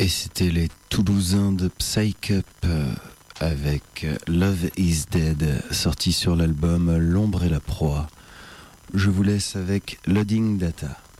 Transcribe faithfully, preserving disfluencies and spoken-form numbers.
Et c'était les Toulousains de Psycup euh, avec Love is Dead, sorti sur l'album L'ombre et la proie. Je vous laisse avec Loading Data.